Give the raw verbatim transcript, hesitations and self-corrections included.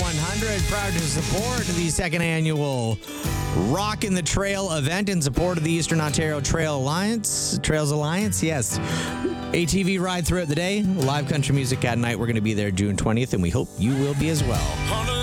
one hundred, proud to support the second annual Rock in the Trail event in support of the Eastern Ontario Trail Alliance. Trails Alliance, yes. A T V ride throughout the day, live country music at night. We're going to be there June twentieth, and we hope you will be as well.